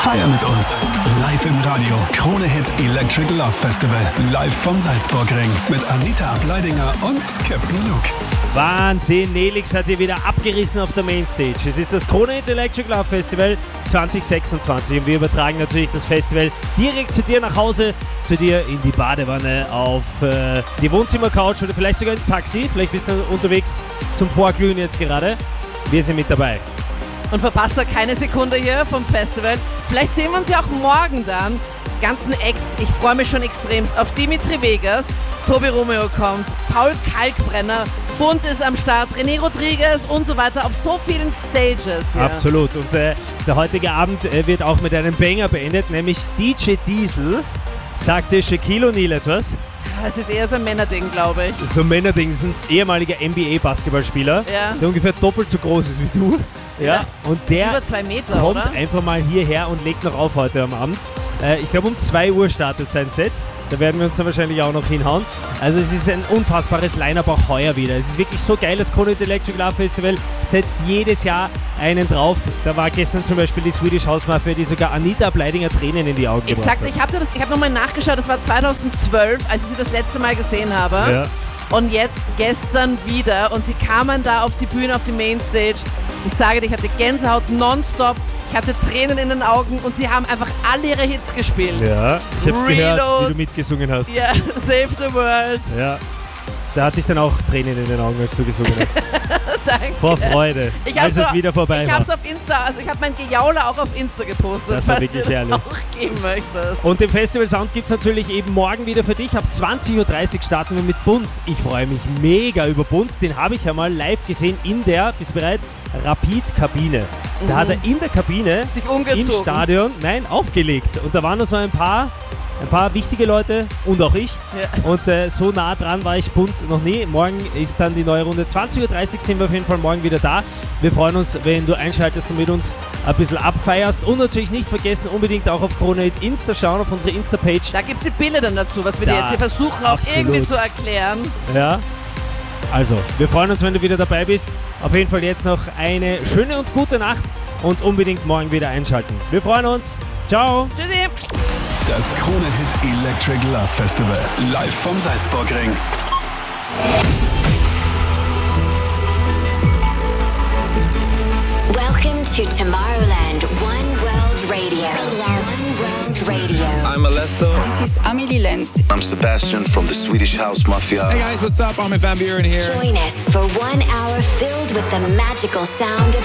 Feier mit uns. Live im Radio. Krone Hit Electric Love Festival. Live vom Salzburgring. Mit Anita Ableidinger und Captain Luke. Wahnsinn, Nelix hat hier wieder abgerissen auf der Mainstage. Es ist das Krone Hit Electric Love Festival 2026 und wir übertragen natürlich das Festival direkt zu dir nach Hause, zu dir in die Badewanne, auf die Wohnzimmercouch oder vielleicht sogar ins Taxi. Vielleicht bist du unterwegs zum Vorglühen jetzt gerade. Wir sind mit dabei. Und verpasst da keine Sekunde hier vom Festival. Vielleicht sehen wir uns ja auch morgen dann. Ganzen Acts, ich freue mich schon extremst auf Dimitri Vegas, Tobi Romeo kommt, Paul Kalkbrenner, Bund ist am Start, René Rodriguez und so weiter auf so vielen Stages. Ja. Absolut. Und der heutige Abend wird auch mit einem Banger beendet, nämlich DJ Diesel. Sagte Shaquille O'Neal etwas? Es ist eher so ein Männerding, glaube ich. So ein Männerding, ist ein ehemaliger NBA-Basketballspieler, der ungefähr doppelt so groß ist wie du. Ja. Und der über 2 Meter, kommt oder? einfach mal hierher und legt noch auf heute am Abend. Ich glaube, um 2 Uhr startet sein Set. Da werden wir uns dann wahrscheinlich auch noch hinhauen. Also es ist ein unfassbares Line-Up auch heuer wieder. Es ist wirklich so geil, das Krone Hit Electric Love Festival setzt jedes Jahr einen drauf. Da war gestern zum Beispiel die Swedish House Mafia, die sogar Anita Ableidinger Tränen in die Augen gebracht hat. Ich habe nochmal nachgeschaut, das war 2012, als ich sie das letzte Mal gesehen habe. Ja. Und jetzt gestern wieder. Und sie kamen da auf die Bühne, auf die Mainstage. Ich sage dir, ich hatte Gänsehaut nonstop. Ich hatte Tränen in den Augen und sie haben einfach alle ihre Hits gespielt. Ja, ich hab's gehört, Reload. wie du mitgesungen hast. Ja, Save the World. Ja, da hatte ich dann auch Tränen in den Augen, als du gesungen hast. Danke. Vor Freude, als es wieder vorbei Ich war. hab's auf Insta, also ich habe mein Gejaule auch auf Insta gepostet, Das war falls wirklich du das herrlich. auch geben möchtest. Und den Festival Sound gibt es natürlich eben morgen wieder für dich. Ab 20.30 Uhr starten wir mit Bund. Ich freue mich mega über Bund. Den habe ich ja mal live gesehen in der, bist du bereit, Rapid-Kabine. Da hat er in der Kabine Sich umgezogen. im Stadion, aufgelegt. Und da waren noch so ein paar wichtige Leute und auch ich. Ja. Und so nah dran war ich Bund noch nie. Morgen ist dann die neue Runde. 20.30 Uhr sind wir auf jeden Fall morgen wieder da. Wir freuen uns, wenn du einschaltest und mit uns ein bisschen abfeierst. Und natürlich nicht vergessen, unbedingt auch auf Krone Hit Insta schauen, auf unsere Insta-Page. Da gibt es die Bilder dann dazu, was wir dir jetzt hier versuchen auch absolut. irgendwie zu erklären. Ja. Also, wir freuen uns, wenn du wieder dabei bist. Auf jeden Fall jetzt noch eine schöne und gute Nacht und unbedingt morgen wieder einschalten. Wir freuen uns. Ciao. Tschüssi. Das Krone Hit Electric Love Festival. Live vom Salzburgring. Welcome to Tomorrowland One World Radio. One World Radio. I'm Alesso. This is Amelie Lenz. I'm Sebastian from the Swedish House Mafia. Hey guys, what's up? Armin van Buuren here. Join us for 1 hour filled with the magical sound of